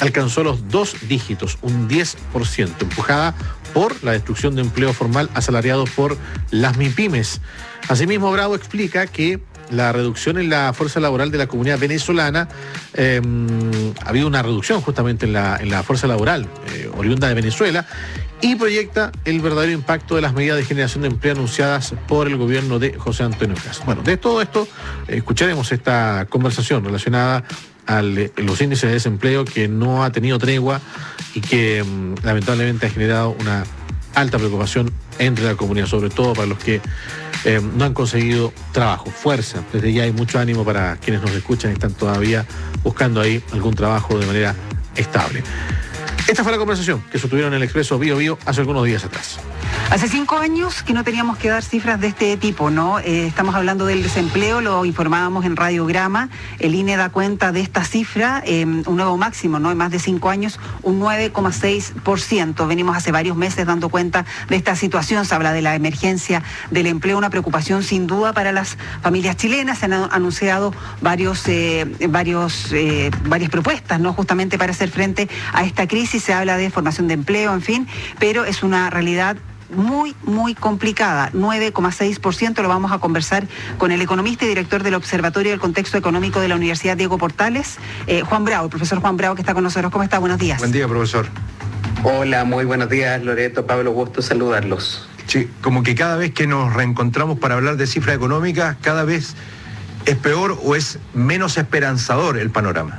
alcanzó los 2 dígitos, un 10%, empujada por la destrucción de empleo formal asalariado por las MIPYMES. Asimismo, Bravo explica que la reducción en la fuerza laboral de la comunidad venezolana, ha habido una reducción justamente en la fuerza laboral oriunda de Venezuela, y proyecta el verdadero impacto de las medidas de generación de empleo anunciadas por el gobierno de José Antonio Kast. Bueno, de todo esto escucharemos esta conversación relacionada a los índices de desempleo, que no ha tenido tregua y que lamentablemente ha generado una alta preocupación entre la comunidad, sobre todo para los que no han conseguido trabajo. Fuerza, desde ya hay mucho ánimo para quienes nos escuchan y están todavía buscando ahí algún trabajo de manera estable. Esta fue la conversación que sostuvieron en el Expreso Bío Bío hace algunos días atrás. Hace 5 años que no teníamos que dar cifras de este tipo, ¿no? Estamos hablando del desempleo, lo informábamos en Radiograma. El INE da cuenta de esta cifra, un nuevo máximo, ¿no? En más de 5 años, un 9,6%. Venimos hace varios meses dando cuenta de esta situación. Se habla de la emergencia del empleo, una preocupación sin duda para las familias chilenas. Se han anunciado varias propuestas, ¿no? Justamente para hacer frente a esta crisis. Se habla de formación de empleo, en fin, pero es una realidad muy complicada, 9,6%. Lo vamos a conversar con el economista y director del Observatorio del Contexto Económico de la Universidad Diego Portales, Juan Bravo, el profesor Juan Bravo, que está con nosotros. ¿Cómo está? Buenos días. Buen día, profesor. Hola, muy buenos días, Loreto, Pablo, gusto saludarlos. Sí, como que cada vez que nos reencontramos para hablar de cifras económicas, cada vez es peor o es menos esperanzador el panorama.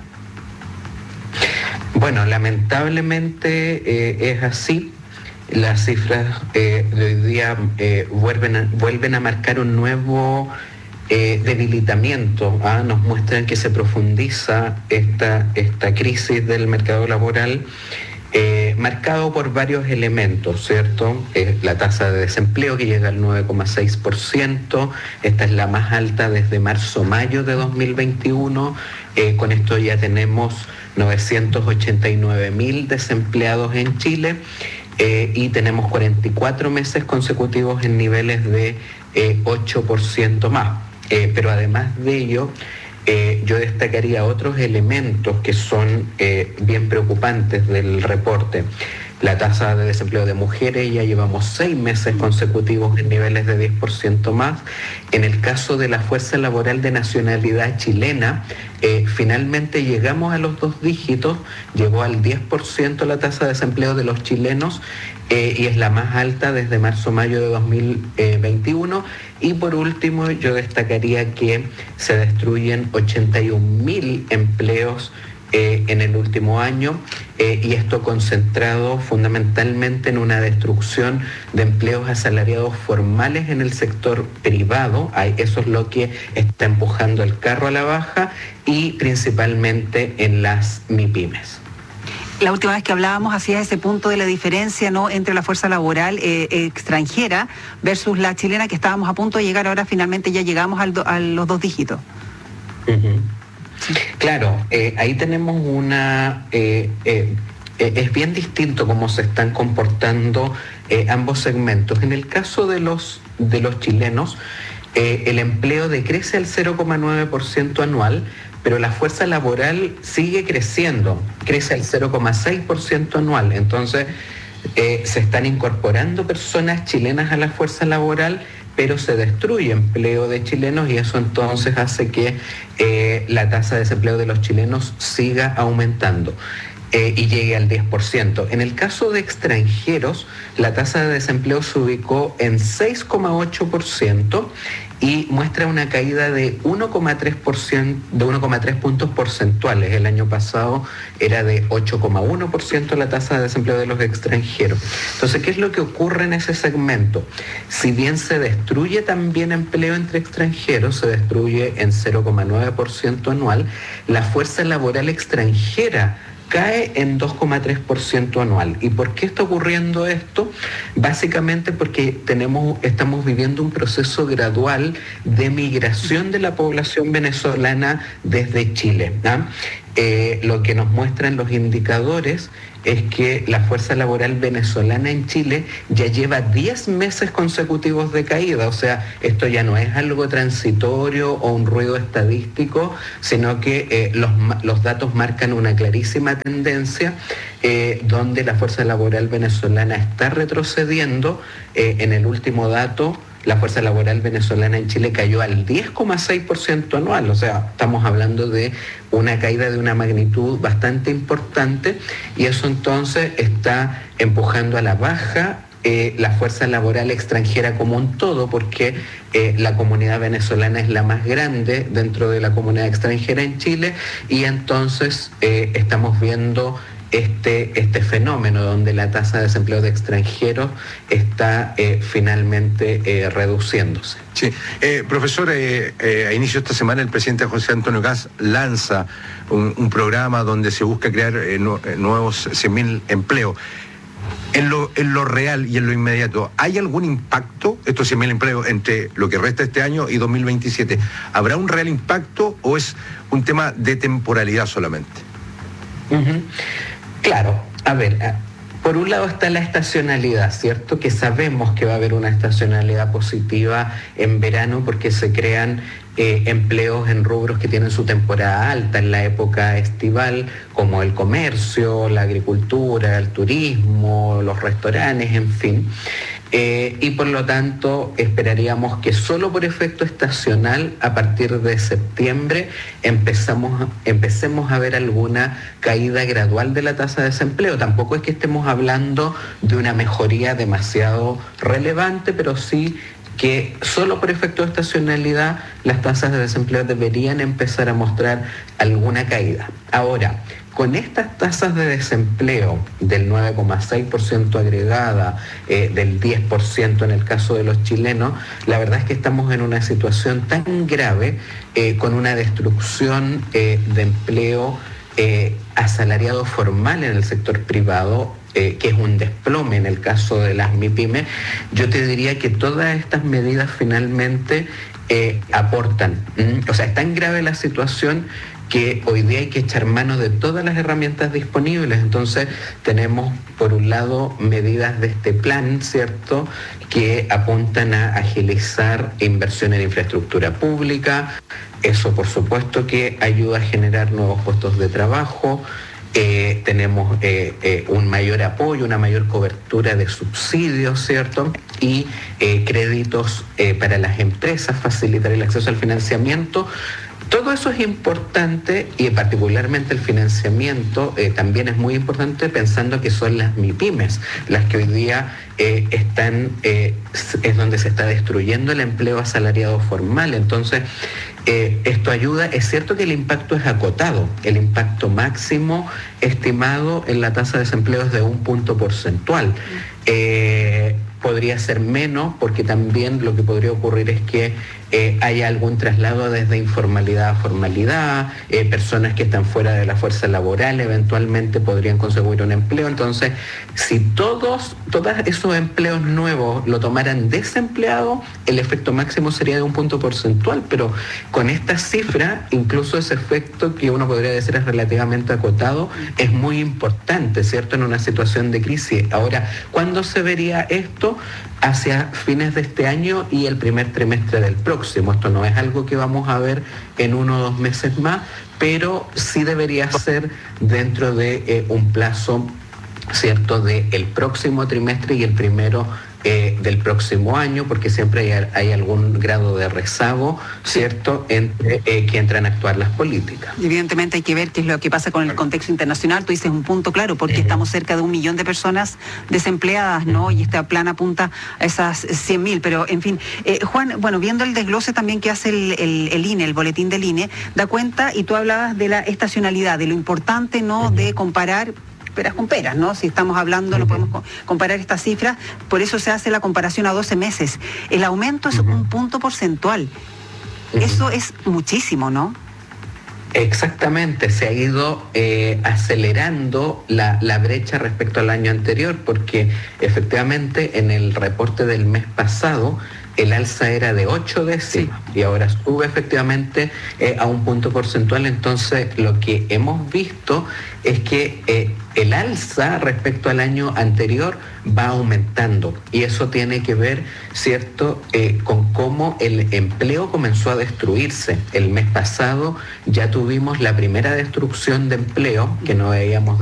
Bueno, lamentablemente es así. Las cifras de hoy día vuelven a marcar un nuevo debilitamiento. Nos muestran que se profundiza esta crisis del mercado laboral, marcado por varios elementos, ¿cierto? La tasa de desempleo, que llega al 9,6%, esta es la más alta desde marzo-mayo de 2021, con esto ya tenemos 989.000 desempleados en Chile, y tenemos 44 meses consecutivos en niveles de 8% más. Pero además de ello, yo destacaría otros elementos que son bien preocupantes del reporte. La tasa de desempleo de mujeres, ya llevamos 6 meses consecutivos en niveles de 10% más. En el caso de la fuerza laboral de nacionalidad chilena, finalmente llegamos a los 2 dígitos, llegó al 10% la tasa de desempleo de los chilenos, y es la más alta desde marzo-mayo de 2021. Y por último, yo destacaría que se destruyen 81.000 empleos en el último año, y esto concentrado fundamentalmente en una destrucción de empleos asalariados formales en el sector privado. Eso es lo que está empujando el carro a la baja, y principalmente en las MIPYMES. La última vez que hablábamos hacía ese punto de la diferencia, ¿no?, entre la fuerza laboral extranjera versus la chilena, que estábamos a punto de llegar. Ahora finalmente ya llegamos a los 2 dígitos. Uh-huh. Claro, ahí tenemos es bien distinto cómo se están comportando ambos segmentos. En el caso de los chilenos, el empleo decrece al 0,9% anual, pero la fuerza laboral sigue creciendo, crece al 0,6% anual. Entonces, se están incorporando personas chilenas a la fuerza laboral, pero se destruye empleo de chilenos, y eso entonces hace que la tasa de desempleo de los chilenos siga aumentando y llegue al 10%. En el caso de extranjeros, la tasa de desempleo se ubicó en 6,8% y muestra una caída de 1,3%, de 1,3 puntos porcentuales. El año pasado era de 8,1% la tasa de desempleo de los extranjeros. Entonces, ¿qué es lo que ocurre en ese segmento? Si bien se destruye también empleo entre extranjeros, se destruye en 0,9% anual, la fuerza laboral extranjera cae en 2,3% anual. ¿Y por qué está ocurriendo esto? Básicamente porque estamos viviendo un proceso gradual de migración de la población venezolana desde Chile, ¿no? lo que nos muestran los indicadores es que la fuerza laboral venezolana en Chile ya lleva 10 meses consecutivos de caída. O sea, esto ya no es algo transitorio o un ruido estadístico, sino que los datos marcan una clarísima tendencia donde la fuerza laboral venezolana está retrocediendo. En el último dato, la fuerza laboral venezolana en Chile cayó al 10,6% anual, o sea, estamos hablando de una caída de una magnitud bastante importante, y eso entonces está empujando a la baja la fuerza laboral extranjera como un todo, porque la comunidad venezolana es la más grande dentro de la comunidad extranjera en Chile, y entonces estamos viendo este fenómeno donde la tasa de desempleo de extranjeros está finalmente reduciéndose. Sí, profesor, a inicio de esta semana el presidente José Antonio Kast lanza un programa donde se busca crear nuevos 100.000 empleos. En lo real y en lo inmediato, ¿hay algún impacto, estos 100.000 empleos, entre lo que resta este año y 2027? ¿Habrá un real impacto o es un tema de temporalidad solamente? Uh-huh. Claro, a ver, por un lado está la estacionalidad, ¿cierto? Que sabemos que va a haber una estacionalidad positiva en verano porque se crean empleos en rubros que tienen su temporada alta en la época estival, como el comercio, la agricultura, el turismo, los restaurantes, en fin. Y por lo tanto esperaríamos que solo por efecto estacional a partir de septiembre empecemos a ver alguna caída gradual de la tasa de desempleo. Tampoco es que estemos hablando de una mejoría demasiado relevante, pero sí que solo por efecto de estacionalidad las tasas de desempleo deberían empezar a mostrar alguna caída. Ahora, con estas tasas de desempleo del 9,6% agregada, del 10% en el caso de los chilenos, la verdad es que estamos en una situación tan grave, con una destrucción de empleo asalariado formal en el sector privado, que es un desplome en el caso de las MIPYME. Yo te diría que todas estas medidas finalmente aportan. O sea, es tan grave la situación que hoy día hay que echar mano de todas las herramientas disponibles. Entonces tenemos, por un lado, medidas de este plan, ¿cierto?, que apuntan a agilizar inversión en infraestructura pública. Eso, por supuesto, que ayuda a generar nuevos puestos de trabajo. Tenemos un mayor apoyo, una mayor cobertura de subsidios, ¿cierto?, y créditos para las empresas, facilitar el acceso al financiamiento. Todo eso es importante, y particularmente el financiamiento también es muy importante, pensando que son las MIPYMES las que hoy día es donde se está destruyendo el empleo asalariado formal. Entonces, esto ayuda. Es cierto que el impacto es acotado, el impacto máximo estimado en la tasa de desempleo es de 1 punto porcentual. Podría ser menos, porque también lo que podría ocurrir es que haya algún traslado desde informalidad a formalidad, personas que están fuera de la fuerza laboral eventualmente podrían conseguir un empleo. Entonces, si todos esos empleos nuevos lo tomaran desempleado, el efecto máximo sería de 1 punto porcentual, pero con esta cifra, incluso ese efecto, que uno podría decir es relativamente acotado, es muy importante, ¿cierto?, en una situación de crisis. Ahora, ¿cuándo se vería esto? Hacia fines de este año y el primer trimestre del próximo. Esto no es algo que vamos a ver en 1 o 2 meses más, pero sí debería ser dentro de un plazo, ¿cierto?, del próximo trimestre y el primero del próximo año, porque siempre hay algún grado de rezago, ¿cierto?, entre que entran a actuar las políticas. Evidentemente hay que ver qué es lo que pasa con el contexto internacional. Tú dices un punto claro, porque estamos cerca de 1 millón de personas desempleadas, ¿no? Y este plan apunta a esas 100.000, pero en fin. Juan, bueno, viendo el desglose también que hace el INE, el boletín del INE, da cuenta, y tú hablabas de la estacionalidad, de lo importante, ¿no?, de comparar peras con peras, ¿no? Si estamos hablando, no podemos comparar estas cifras, por eso se hace la comparación a 12 meses. El aumento es 1 punto porcentual. Eso es muchísimo, ¿no? Exactamente, se ha ido acelerando la brecha respecto al año anterior, porque efectivamente en el reporte del mes pasado el alza era de 8 décimas y ahora sube efectivamente a un punto porcentual. Entonces lo que hemos visto es que el alza respecto al año anterior va aumentando y eso tiene que ver, ¿cierto?, con cómo el empleo comenzó a destruirse. El mes pasado ya tuvimos la primera destrucción de empleo que no veíamos